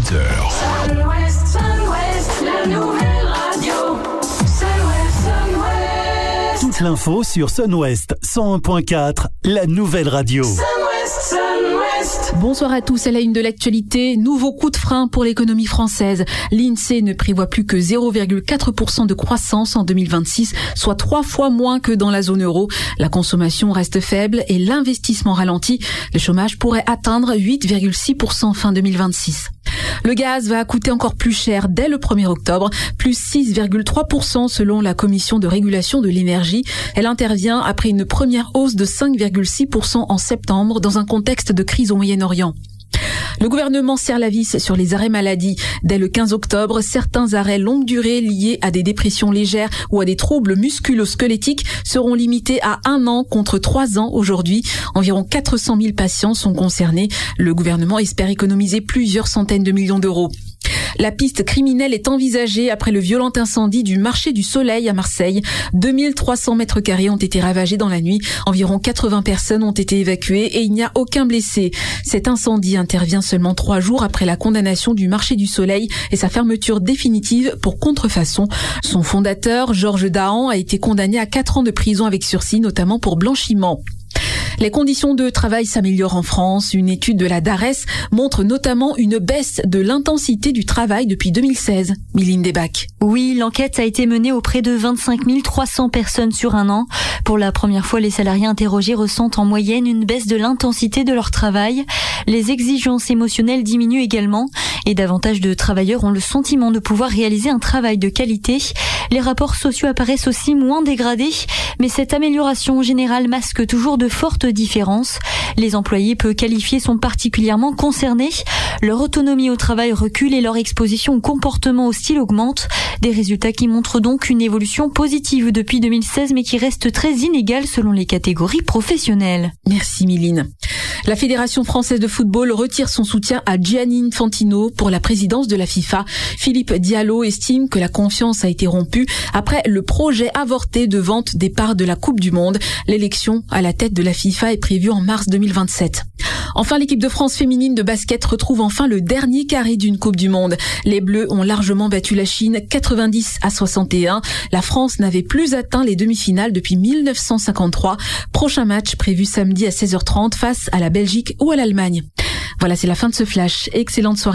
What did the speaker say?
18h. La nouvelle radio. Sun-West. Toute l'info sur Sun West 101.4, la nouvelle radio. Bonsoir à tous, à la une de l'actualité. Nouveau coup de frein pour l'économie française. L'INSEE ne prévoit plus que 0,4% de croissance en 2026, soit 3 fois moins que dans la zone euro. La consommation reste faible et l'investissement ralentit. Le chômage pourrait atteindre 8,6% fin 2026. Le gaz va coûter encore plus cher dès le 1er octobre, plus 6,3% selon la Commission de régulation de l'énergie. Elle intervient après une première hausse de 5,6% en septembre dans un contexte de crise au Moyen-Orient. Le gouvernement serre la vis sur les arrêts maladie. Dès le 15 octobre, certains arrêts longue durée liés à des dépressions légères ou à des troubles musculo-squelettiques seront limités à 1 an contre 3 ans aujourd'hui. Environ 400 000 patients sont concernés. Le gouvernement espère économiser plusieurs centaines de millions d'euros. La piste criminelle est envisagée après le violent incendie du marché du Soleil à Marseille. 2300 mètres carrés ont été ravagés dans la nuit. Environ 80 personnes ont été évacuées et il n'y a aucun blessé. Cet incendie intervient seulement 3 jours après la condamnation du marché du Soleil et sa fermeture définitive pour contrefaçon. Son fondateur, Georges Dahan, a été condamné à 4 ans de prison avec sursis, notamment pour blanchiment. Les conditions de travail s'améliorent en France. Une étude de la DARES montre notamment une baisse de l'intensité du travail depuis 2016. Miline Desbacs. Oui, l'enquête a été menée auprès de 25 300 personnes sur 1 an. Pour la première fois, les salariés interrogés ressentent en moyenne une baisse de l'intensité de leur travail. Les exigences émotionnelles diminuent également et davantage de travailleurs ont le sentiment de pouvoir réaliser un travail de qualité. Les rapports sociaux apparaissent aussi moins dégradés, mais cette amélioration générale masque toujours de fortes différences. Les employés peu qualifiés sont particulièrement concernés. Leur autonomie au travail recule et leur exposition au comportement hostile augmente. Des résultats qui montrent donc une évolution positive depuis 2016, mais qui reste très inégale selon les catégories professionnelles. Merci Miline. La Fédération française de football retire son soutien à Gianni Infantino pour la présidence de la FIFA. Philippe Diallo estime que la confiance a été rompue après le projet avorté de vente des parts de la Coupe du Monde. L'élection à la tête de la FIFA est prévue en mars 2027. Enfin, l'équipe de France féminine de basket retrouve enfin le dernier carré d'une Coupe du Monde. Les Bleus ont largement battu la Chine 90-61. La France n'avait plus atteint les demi-finales depuis 1953. Prochain match prévu samedi à 16h30 face à la Belgique ou à l'Allemagne. Voilà, c'est la fin de ce flash. Excellente soirée.